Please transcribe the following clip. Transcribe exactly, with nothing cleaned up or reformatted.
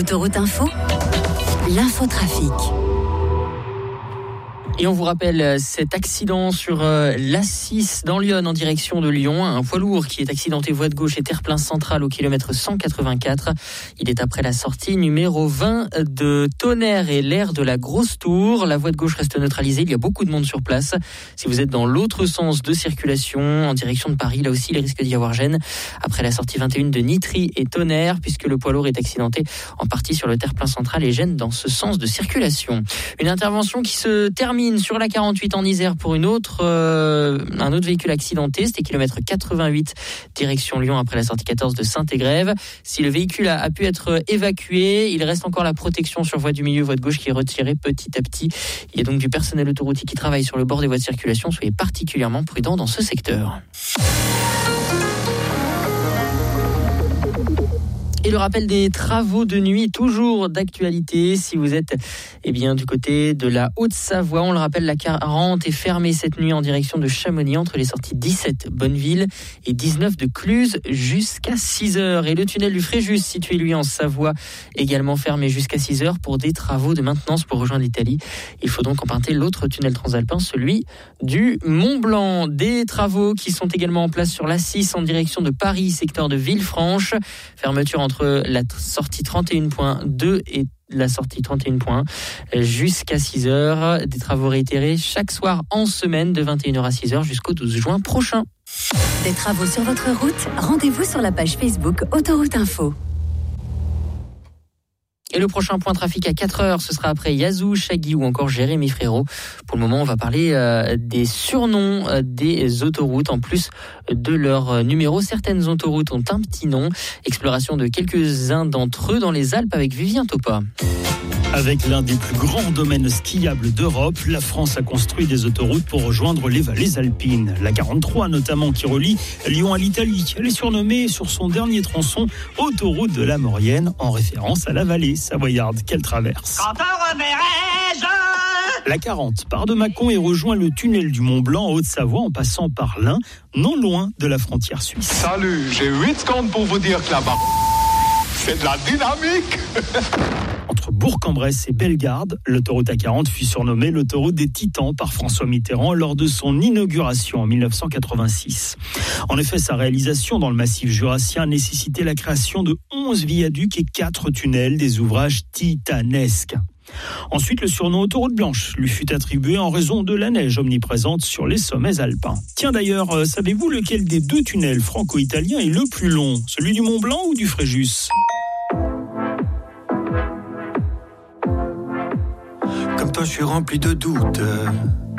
Autoroute Info, l'infotrafic. Et on vous rappelle cet accident sur euh, l'A six dans Lyon en direction de Lyon. Un poids lourd qui est accidenté voie de gauche et terre-plein central au kilomètre cent quatre-vingt-quatre. Il est après la sortie numéro vingt de Tonnerre et l'aire de la Grosse Tour. La voie de gauche reste neutralisée. Il y a beaucoup de monde sur place. Si vous êtes dans l'autre sens de circulation en direction de Paris, là aussi il risque d'y avoir gêne après la sortie vingt et une de Nitry et Tonnerre, puisque le poids lourd est accidenté en partie sur le terre-plein central et gêne dans ce sens de circulation. Une intervention qui se termine sur la quarante-huit en Isère pour une autre, euh, un autre véhicule accidenté. C'était kilomètre quatre-vingt-huit direction Lyon après la sortie quatorze de Saint-Égrève. Si le véhicule a, a pu être évacué, il reste encore la protection sur voie du milieu, voie de gauche qui est retirée petit à petit. Il y a donc du personnel autoroutier qui travaille sur le bord des voies de circulation. Soyez particulièrement prudents dans ce secteur. Et le rappel des travaux de nuit, toujours d'actualité. Si vous êtes eh bien, du côté de la Haute-Savoie, on le rappelle, la quarante est fermée cette nuit en direction de Chamonix entre les sorties dix-sept Bonneville et dix-neuf de Cluse jusqu'à six heures. Et le tunnel du Fréjus, situé lui en Savoie, également fermé jusqu'à six heures pour des travaux de maintenance pour rejoindre l'Italie. Il faut donc emprunter l'autre tunnel transalpin, celui du Mont-Blanc. Des travaux qui sont également en place sur l'A six en direction de Paris, secteur de Villefranche. Fermeture en entre la sortie trente et un point deux et la sortie trente et un point un jusqu'à six heures. Des travaux réitérés chaque soir en semaine de vingt et une heures à six heures jusqu'au douze juin prochain. Des travaux sur votre route, rendez-vous sur la page Facebook Autoroute Info. Et le prochain point trafic à quatre heures, ce sera après Yazoo, Shaggy ou encore Jérémy Frérot. Pour le moment, on va parler euh, des surnoms euh, des autoroutes, en plus de leur euh, numéro. Certaines autoroutes ont un petit nom. Exploration de quelques-uns d'entre eux dans les Alpes avec Vivien Topa. Avec l'un des plus grands domaines skiables d'Europe, la France a construit des autoroutes pour rejoindre les vallées alpines. La quarante-trois notamment, qui relie Lyon à l'Italie. Elle est surnommée sur son dernier tronçon Autoroute de la Maurienne, en référence à la vallée savoyarde qu'elle traverse. La quarante part de Mâcon et rejoint le tunnel du Mont-Blanc en Haute-Savoie en passant par l'Ain, non loin de la frontière suisse. Salut, j'ai huit secondes pour vous dire que là-bas, c'est de la dynamique. Entre Bourg-en-Bresse et Bellegarde, l'autoroute A quarante fut surnommée l'autoroute des Titans par François Mitterrand lors de son inauguration en dix-neuf cent quatre-vingt-six. En effet, sa réalisation dans le massif jurassien nécessitait la création de onze viaducs et quatre tunnels, des ouvrages titanesques. Ensuite, le surnom autoroute blanche lui fut attribué en raison de la neige omniprésente sur les sommets alpins. Tiens d'ailleurs, euh, savez-vous lequel des deux tunnels franco-italiens est le plus long ? Celui du Mont-Blanc ou du Fréjus ? Comme toi, je suis rempli de doutes.